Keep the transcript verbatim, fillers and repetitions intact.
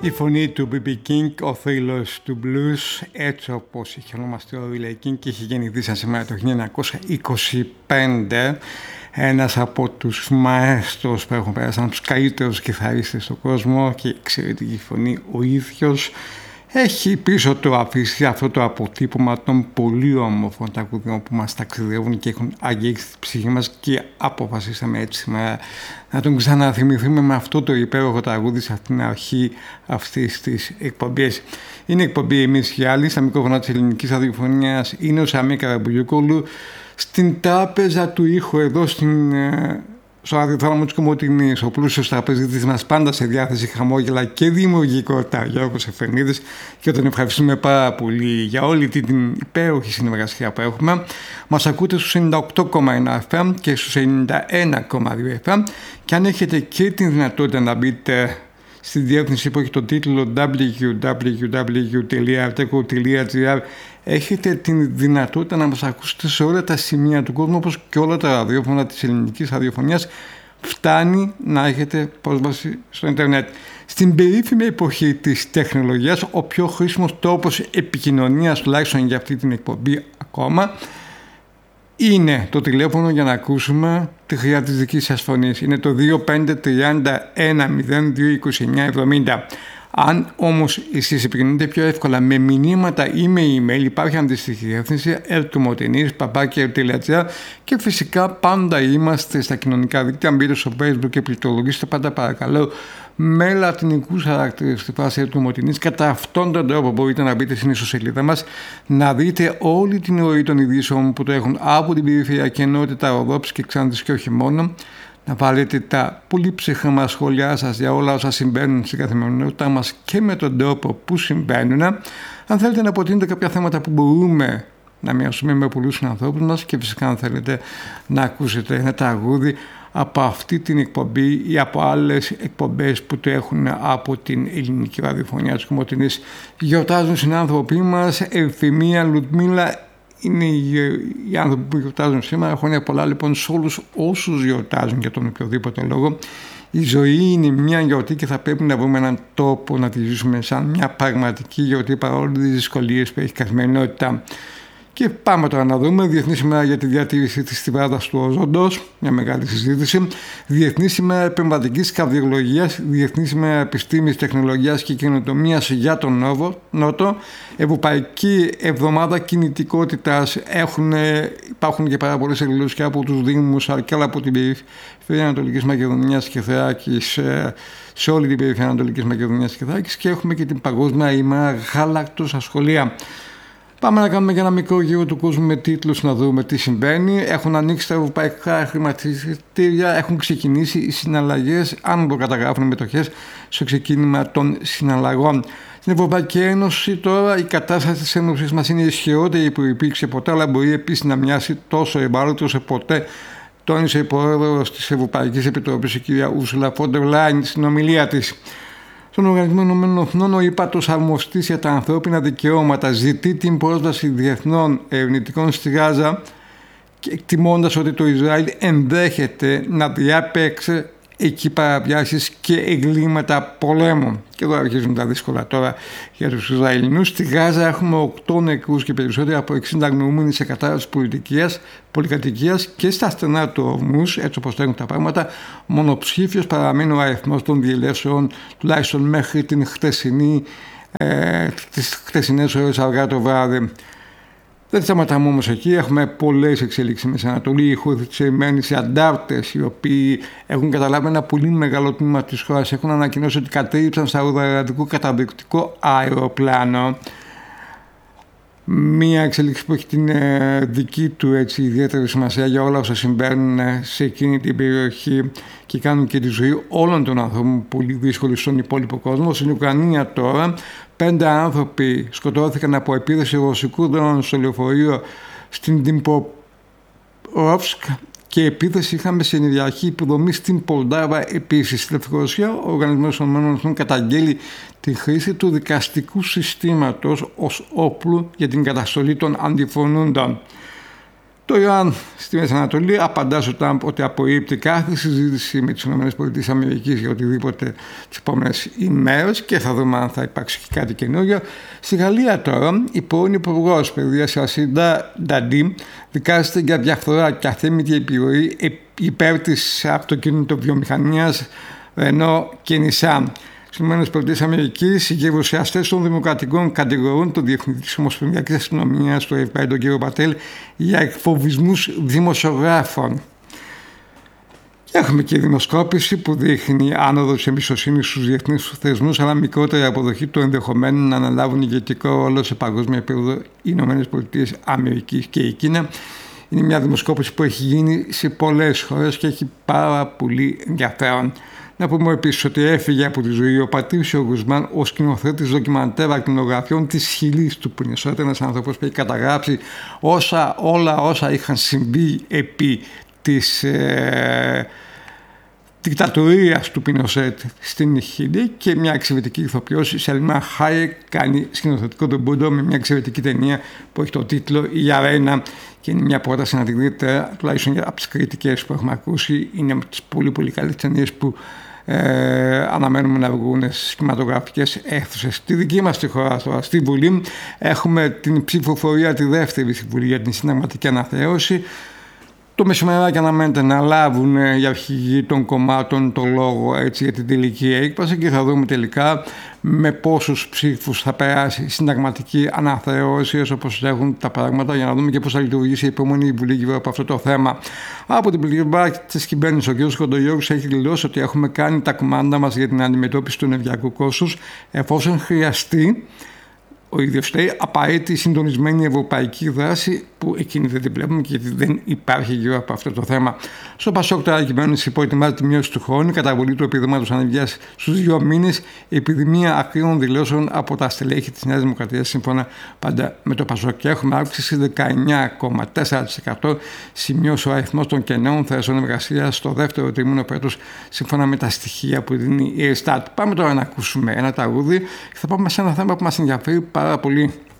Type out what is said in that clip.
Η φωνή του μπι μπι King, ο θρύλος του blues, έτσι όπως είχε ονομαστεί ο Riley King και είχε γεννηθεί σαν σήμερα το χίλια εννιακόσια είκοσι πέντε, ένας από τους μαέστρος που έχουν περάσει, τους καλύτερους κιθαρίστες στον κόσμο και εξαιρετική φωνή ο ίδιος. Έχει πίσω του αφήσει αυτό το αποτύπωμα των πολύ όμορφων τραγουδιών που μας ταξιδεύουν και έχουν αγγίξει τη ψυχή μας και αποφασίσαμε έτσι σήμερα να τον ξαναθυμηθούμε με αυτό το υπέροχο τραγούδι σε αυτήν την αρχή αυτής της εκπομπής. Είναι εκπομπή Εμείς και Άλλοι, στα μικρόφωνα της ελληνικής ραδιοφωνίας είναι ο Σαμί Καραμπουλιουκόλου, στην τράπεζα του ήχου εδώ στην... στο ραδιοθάλαμο της Κομωτινής, ο πλούσιος τραπεζίτης μας, πάντα σε διάθεση χαμόγελα και δημιουργικότητα, Γιώργος Εφενίδης, και τον ευχαριστούμε πάρα πολύ για όλη την υπέροχη συνεργασία που έχουμε. Μας ακούτε στους ενενήντα οκτώ κόμμα ένα εφ εμ και στους ενενήντα ένα κόμμα δύο εφ εμ, και αν έχετε και την δυνατότητα να μπείτε στη διεύθυνση που έχει τον τίτλο ντάμπλιου ντάμπλιου ντάμπλιου τελεία αρτέκο τελεία τζι άρ, έχετε την δυνατότητα να μας ακούσετε σε όλα τα σημεία του κόσμου, όπως και όλα τα ραδιόφωνα της ελληνικής ραδιοφωνίας. Φτάνει να έχετε πρόσβαση στο ίντερνετ. Στην περίφημη εποχή της τεχνολογίας, ο πιο χρήσιμος τρόπος επικοινωνίας, τουλάχιστον για αυτή την εκπομπή ακόμα, είναι το τηλέφωνο για να ακούσουμε τη χρειά της δικής σας φωνής. Είναι το δύο πέντε τρία ένα μηδέν δύο είκοσι εννιά εβδομήντα. Αν όμως εσείς επικοινωνείτε πιο εύκολα με μηνύματα ή με email, υπάρχει αντίστοιχη διεύθυνση ερτομοτενής παπάκι τελεία τελεία τζι άρ, και φυσικά πάντα είμαστε στα κοινωνικά δίκτυα. Μπείτε στο Facebook και πληκτρολογήστε πάντα παρακαλώ με λατινικούς χαρακτήρες στη φάση ερτομοτενής. Κατά αυτόν τον τρόπο μπορείτε να μπείτε στην ιστοσελίδα μας, να δείτε όλη την ροή των ειδήσεων που το έχουν από την περιφερειακή ενότητα Ροδόψης και Ξάνθης και όχι μόνο. Να βάλετε τα πολύ ψυχρά μας σχόλιά σας για όλα όσα συμβαίνουν στην καθημερινότητά μας και με τον τρόπο που συμβαίνουν. Αν θέλετε να αποτείνετε κάποια θέματα που μπορούμε να μοιραστούμε με πολλούς ανθρώπους μας, και φυσικά αν θέλετε να ακούσετε ένα τραγούδι από αυτή την εκπομπή ή από άλλες εκπομπές που το έχουν από την ελληνική ραδιοφωνία της Κομωτινής. Γιορτάζουν συνάνθρωποι μας, Ευθυμία, Λουτμίλα, είναι οι άνθρωποι που γιορτάζουν σήμερα. Χρόνια πολλά λοιπόν σε όλους όσους γιορτάζουν για τον οποιοδήποτε λόγο. Η ζωή είναι μια γιορτή και θα πρέπει να βρούμε έναν τρόπο να τη ζήσουμε σαν μια πραγματική γιορτή παρόλο τις δυσκολίες που έχει η καθημερινότητα. Και πάμε τώρα να δούμε Διεθνή Σήμερα για τη διατήρηση της στιβάδας του όζοντος, μια μεγάλη συζήτηση. Διεθνή Σήμερα Επεμβατικής Καρδιολογίας, Διεθνή Σήμερα Επιστήμης, Τεχνολογίας και Καινοτομίας για τον Νόβο, Νότο. Ευρωπαϊκή Εβδομάδα Κινητικότητας. Έχουν, υπάρχουν και πάρα πολλές εκδηλώσεις και από τους Δήμους αλλά και από την περιφέρεια Ανατολικής Μακεδονίας και Θράκης, σε όλη την περιφέρεια Ανατολικής Μακεδονίας και Θράκης, και έχουμε και την Παγκόσμια ημέρα γάλακτος στα σχολεία. Πάμε να κάνουμε και ένα μικρό γύρο του κόσμου με τίτλους να δούμε τι συμβαίνει. Έχουν ανοίξει τα ευρωπαϊκά χρηματιστήρια, έχουν ξεκινήσει οι συναλλαγές, αν προκαταγράφουν μετοχές, στο ξεκίνημα των συναλλαγών. Στην Ευρωπαϊκή Ένωση τώρα η κατάσταση της Ένωσης μας είναι ισχυρότερη που υπήρξε ποτέ, αλλά μπορεί επίσης να μοιάσει τόσο ευάλωτο σε ποτέ, τόνισε η πρόεδρος της Ευρωπαϊκής Επιτροπής, η κυρία Ούρσουλα φον ντερ Λάιεν, στην ομιλία της. Στον Οργανισμό Ηνωμένων Εθνών, ο ύπατος αρμοστής για τα ανθρώπινα δικαιώματα ζητεί την πρόσβαση διεθνών ερευνητικών στη Γάζα, εκτιμώντας ότι το Ισραήλ ενδέχεται να διάπαιξε εκεί παραβιάσεις και εγκλήματα πολέμου. Και εδώ αρχίζουν τα δύσκολα τώρα για τους Ισραηλινούς. Στη Γάζα έχουμε οκτώ νεκρούς και περισσότεροι από εξήντα αγνοούμενοι σε κατάσταση πολιτικίας, πολυκατοικίας, και στα στενά του Ορμούς, έτσι όπως τρέχουν τα πράγματα, μονοψήφιος παραμένει ο αριθμός των διελεύσεων, τουλάχιστον μέχρι την χτεσινή, ε, τις χτεσινές ώρες αργά το βράδυ. Δεν σταματάμε όμως εκεί, έχουμε πολλές εξελίξεις μέσα Ανατολή. Οι χουθισμένοι αντάρτες, οι οποίοι έχουν καταλάβει ένα πολύ μεγάλο τμήμα της χώρας, έχουν ανακοινώσει ότι κατέριψαν σαουδαραβικό καταδεικτικό αεροπλάνο. Μία εξελίξη που έχει την ε, δική του έτσι, ιδιαίτερη σημασία για όλα όσα συμβαίνουν ε, σε εκείνη την περιοχή και κάνουν και τη ζωή όλων των ανθρώπων πολύ δύσκολη στον υπόλοιπο κόσμο. Στην Ουκρανία τώρα, πέντε άνθρωποι σκοτώθηκαν από επίθεση ρωσικού δρόνου στο λεωφορείο στην Ντνιπροπέτροβσκ, και επίθεση είχαμε σε ενεργειακή υποδομή στην Πολτάβα επίσης. Στη Λευκορωσία, ο Οργανισμός των Ηνωμένων Εθνών καταγγέλει τη χρήση του δικαστικού συστήματος ως όπλου για την καταστολή των αντιφωνούντων. Το Ιράν στη Μέση Ανατολή απαντά στο Τραμπ ότι απορρίπτει κάθε συζήτηση με τις ΗΠΑ για οτιδήποτε τις επόμενες ημέρες και θα δούμε αν θα υπάρξει και κάτι καινούργιο. Στη Γαλλία τώρα, η πρώην Υπουργός Παιδείας Ρασίντα Νταντί δικάζεται για διαφθορά και αθέμητη επιρροή υπέρ της αυτοκινητοβιομηχανίας Ρενό και Νισάν. Στις ΗΠΑ, οι γερουσιαστές των Δημοκρατικών κατηγορούν τον Διευθυντή της Ομοσπονδιακής Αστυνομίας, το εφ μπι άι, τον κύριο Πατέλ, για εκφοβισμούς δημοσιογράφων. Και έχουμε και δημοσκόπηση που δείχνει άνοδο της εμπιστοσύνης στους διεθνείς θεσμούς, αλλά μικρότερη αποδοχή του ενδεχομένου να αναλάβουν ηγετικό ρόλο σε παγκόσμιο επίπεδο οι ΗΠΑ και η Κίνα. Είναι μια δημοσκόπηση που έχει γίνει σε πολλές χώρες και έχει πάρα πολύ ενδιαφέρον. Να πούμε επίσης ότι έφυγε από τη ζωή ο Πατρίσιο Γκουσμάν, ο σκηνοθέτης ντοκιμαντέρ ακτινογραφιών της Χιλής του Πινοσέτ, ένας άνθρωπος που έχει καταγράψει όσα, όλα όσα είχαν συμβεί επί της ε, δικτατορίας του Πινοσέτ στην Χιλή, και μια εξαιρετική ηθοποιός, η Σελμά Χάιεκ, κάνει σκηνοθετικό ντεμπούτο με μια εξαιρετική ταινία που έχει το τίτλο «Η Αρένα», και είναι μια πρόταση να την δείτε, τουλάχιστον από τις κριτικές που έχουμε ακούσει. Είναι από τις πολύ πολύ καλές ταινίες που ε, αναμένουμε να βγουν στις κινηματογραφικές αίθουσες. Στη δική μας τη χώρα τώρα, στη Βουλή, έχουμε την ψηφοφορία τη δεύτερη στη Βουλή για την συνταγματική αναθεώρηση. Το μεσημεράκι αναμένεται να λάβουν οι αρχηγοί των κομμάτων το λόγο, έτσι, για την τελική έκβαση, και θα δούμε τελικά με πόσους ψήφους θα περάσει η συνταγματική αναθεώρηση, όπως έχουν τα πράγματα, για να δούμε και πώς θα λειτουργήσει η επόμενη Βουλή γύρω από αυτό το θέμα. Από την πλευρά της κυβέρνησης, ο κ. Κοντογιώργης έχει δηλώσει ότι έχουμε κάνει τα κουμάντα μας για την αντιμετώπιση του ενεργειακού κόστους, εφόσον χρειαστεί. Ο ίδιος λέει απαραίτητη συντονισμένη ευρωπαϊκή δράση, που εκείνη δεν την βλέπουμε και δεν υπάρχει γύρω από αυτό το θέμα. Στο Πασόκ τώρα η κυβέρνηση προετοιμάζει τη μείωση του χρόνου, η καταβολή του επιδόματος ανεργίας στους δύο μήνες, η επιδημία ακραίων δηλώσεων από τα στελέχη της Νέας Δημοκρατίας, σύμφωνα πάντα με το Πασόκ. Και έχουμε αύξηση δεκαεννιά κόμμα τέσσερα τοις εκατό, σημειώσει ο αριθμός των κενών θέσεων εργασίας στο δεύτερο τρίμηνο φέτος, σύμφωνα με τα στοιχεία που δίνει η Ελστάτ. Πάμε τώρα να ακούσουμε ένα τραγούδι και θα πάμε σε ένα θέμα που μας ενδιαφέρει πάρα πολύ.